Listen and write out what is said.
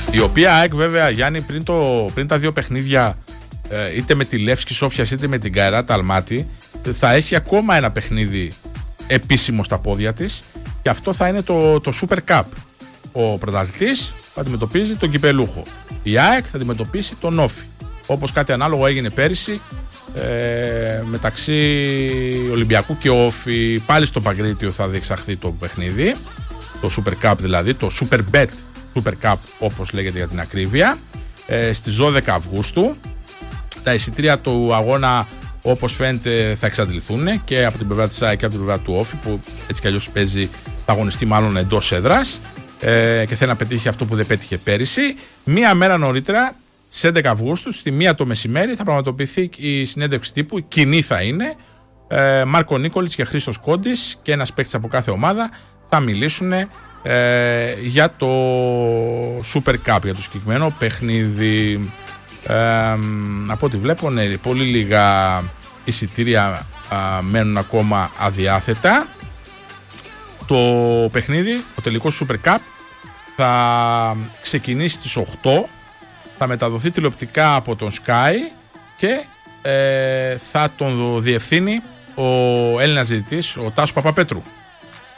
Η οποία ΑΕΚ βέβαια, Γιάννη, πριν τα δύο παιχνίδια, είτε με τη Λεύσκη Σόφιας είτε με την Καϊράτ Αλμάτι, θα έχει ακόμα ένα παιχνίδι επίσημο στα πόδια της, και αυτό θα είναι το Super Cup. Ο πρωταθλητής θα αντιμετωπίζει τον κυπελούχο. Η ΑΕΚ θα αντιμετωπίσει τον Όφη. Όπως κάτι ανάλογο έγινε πέρυσι μεταξύ Ολυμπιακού και Όφη. Πάλι στο Παγκρίτιο θα διεξαχθεί το παιχνίδι, το Super Cup δηλαδή, το Super Bet Super Cup όπως λέγεται για την ακρίβεια, στις 12 Αυγούστου. Τα εισιτήρια του αγώνα, όπως φαίνεται, θα εξαντληθούν και από την πλευρά της ΑΕΚ και από την πλευρά του Όφη, που έτσι κι αλλιώς παίζει, θα αγωνιστεί μάλλον εντός έδρας και θέλει να πετύχει αυτό που δεν πέτυχε πέρυσι. Μία μέρα νωρίτερα, στις 11 Αυγούστου, στη 1 το μεσημέρι, θα πραγματοποιηθεί η συνέντευξη τύπου. Κοινή θα είναι. Μάρκο Νίκολιτς και Χρήστος Κόντης και ένας παίκτης από κάθε ομάδα θα μιλήσουν για το Super Cup, για το συγκεκριμένο παιχνίδι. Από ό,τι βλέπω, ναι, πολύ λίγα εισιτήρια μένουν ακόμα αδιάθετα. Το παιχνίδι, ο τελικός Super Cup, θα ξεκινήσει στις 8, θα μεταδοθεί τηλεοπτικά από τον Sky και θα τον διευθύνει ο Έλληνας διαιτητής, ο Τάσος Παπαπέτρου.